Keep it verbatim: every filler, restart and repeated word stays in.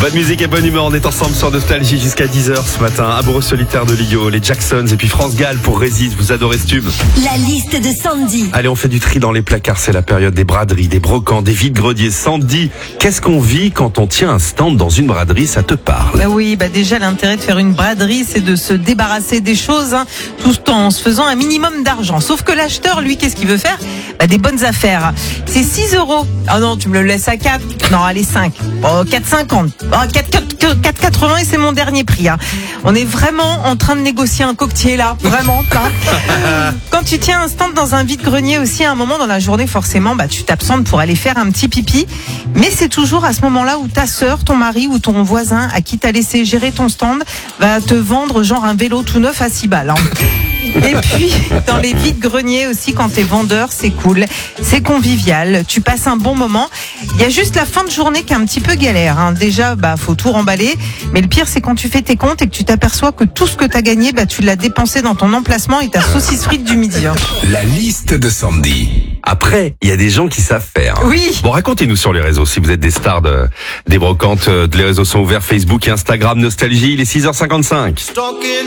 Bonne musique et bonne humeur, on est ensemble sur Nostalgie jusqu'à dix heures ce matin. Amoureux solitaire de Lio, les Jacksons et puis France Gall pour Résiste, vous adorez ce tube. La liste de Sandy. Allez, on fait du tri dans les placards, c'est la période des braderies, des brocants, des vide-greniers. Sandy, qu'est-ce qu'on vit quand on tient un stand dans une braderie, ça te parle? Bah oui, bah déjà l'intérêt de faire une braderie, c'est de se débarrasser des choses, hein, tout en se faisant un minimum d'argent. Sauf que l'acheteur, lui, qu'est-ce qu'il veut faire? Bah des bonnes affaires. C'est six euros. Ah non, tu me le laisses à quatre. Non, allez, cinq. Oh, quatre cinquante. Oh, quatre quatre-vingts et c'est mon dernier prix. Hein. On est vraiment en train de négocier un coquetier là, vraiment. Hein. Quand tu tiens un stand dans un vide-grenier aussi, à un moment dans la journée, forcément, bah tu t'absentes pour aller faire un petit pipi. Mais c'est toujours à ce moment-là où ta sœur, ton mari ou ton voisin à qui t'as laissé gérer ton stand va te vendre genre un vélo tout neuf à six balles. Hein. Et puis, dans les vides-greniers aussi, quand t'es vendeur, c'est cool, c'est convivial, tu passes un bon moment. Il y a juste la fin de journée qui est un petit peu galère. Hein. Déjà, bah, faut tout remballer. Mais le pire, c'est quand tu fais tes comptes et que tu t'aperçois que tout ce que t'as gagné, bah, tu l'as dépensé dans ton emplacement et ta saucisse frite du midi. Hein. La liste de Sandy. Après, il y a des gens qui savent faire. Oui. Bon, racontez-nous sur les réseaux si vous êtes des stars de, des brocantes. Les réseaux sont ouverts, Facebook et Instagram, Nostalgie, il est six heures cinquante-cinq.